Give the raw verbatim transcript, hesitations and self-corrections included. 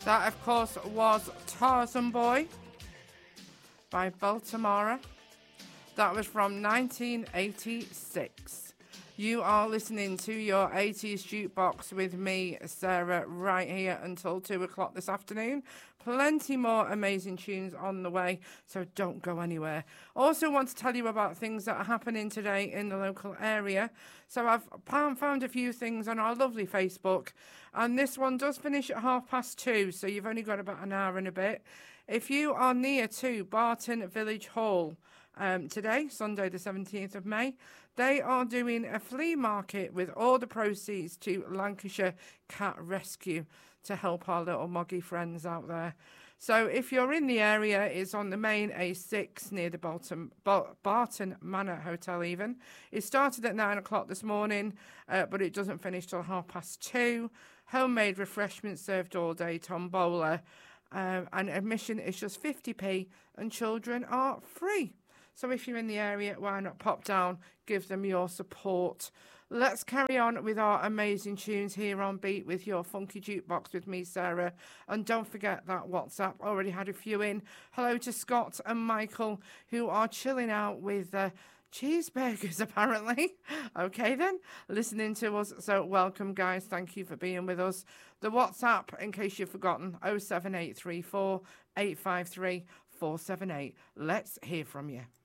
That, of course, was Tarzan Boy by Baltimore. That was from nineteen eighty-six. You are listening to your eighties Jukebox with me, Sarah, right here until two o'clock this afternoon. Plenty more amazing tunes on the way, so don't go anywhere. Also want to tell you about things that are happening today in the local area. So I've found a few things on our lovely Facebook, and this one does finish at half past two, so you've only got about an hour and a bit. If you are near to Barton Village Hall, Um, today, Sunday the seventeenth of May, they are doing a flea market with all the proceeds to Lancashire Cat Rescue to help our little moggy friends out there. So if you're in the area, it's on the main A six near the Bolton, Bar- Barton Manor Hotel even. It started at nine o'clock this morning, uh, but it doesn't finish till half past two. Homemade refreshments served all day, tombola, uh, and admission is just fifty p and children are free. So if you're in the area, why not pop down, give them your support. Let's carry on with our amazing tunes here on Beat with your funky jukebox with me, Sarah. And don't forget that WhatsApp. Already had a few in. Hello to Scott and Michael, who are chilling out with uh, cheeseburgers, apparently. Okay, then, listening to us. So welcome, guys. Thank you for being with us. The WhatsApp, in case you've forgotten, oh seven eight three four, eight five three, four seven eight. Let's hear from you.